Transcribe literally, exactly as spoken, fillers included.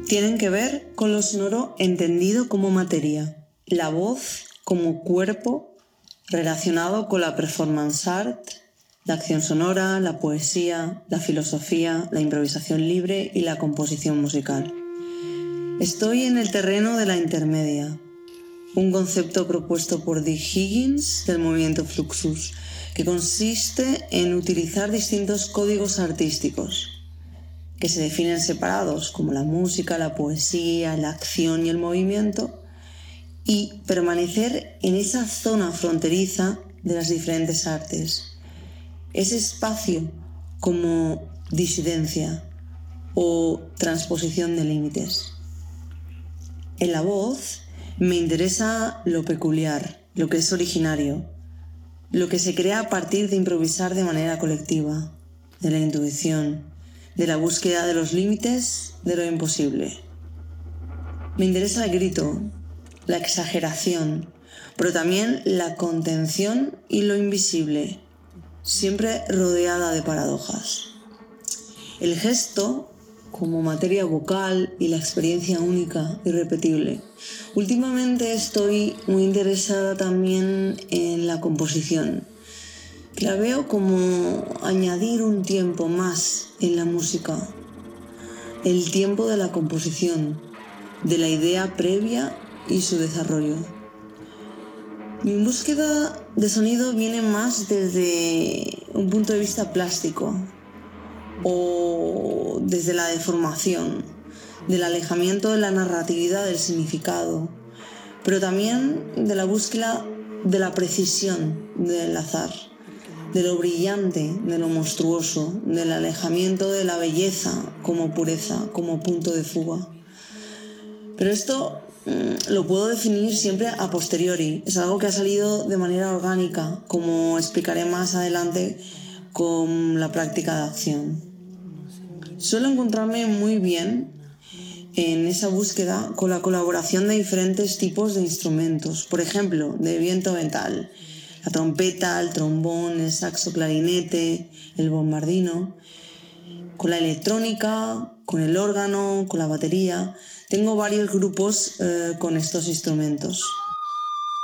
tienen que ver con lo sonoro entendido como materia, la voz como cuerpo relacionado con la performance art, la acción sonora, la poesía, la filosofía, la improvisación libre y la composición musical. Estoy en el terreno de la intermedia, un concepto propuesto por Dick Higgins del movimiento Fluxus, que consiste en utilizar distintos códigos artísticos que se definen separados, como la música, la poesía, la acción y el movimiento, y permanecer en esa zona fronteriza de las diferentes artes. Ese espacio como disidencia o transposición de límites. En la voz me interesa lo peculiar, lo que es originario, lo que se crea a partir de improvisar de manera colectiva, de la intuición, de la búsqueda de los límites, de lo imposible. Me interesa el grito, la exageración, pero también la contención y lo invisible, siempre rodeada de paradojas. El gesto como materia vocal y la experiencia única, irrepetible. Últimamente estoy muy interesada también en la composición. La veo como añadir un tiempo más en la música, el tiempo de la composición, de la idea previa y su desarrollo. Mi búsqueda de sonido viene más desde un punto de vista plástico o desde la deformación, del alejamiento de la narratividad del significado, pero también de la búsqueda de la precisión del azar, de lo brillante, de lo monstruoso, del alejamiento de la belleza como pureza, como punto de fuga. Pero esto mmm, lo puedo definir siempre a posteriori, es algo que ha salido de manera orgánica, como explicaré más adelante con la práctica de acción. Suelo encontrarme muy bien en esa búsqueda con la colaboración de diferentes tipos de instrumentos, por ejemplo, de viento metal, la trompeta, el trombón, el saxo clarinete, el bombardino, con la electrónica, con el órgano, con la batería. Tengo varios grupos eh, con estos instrumentos.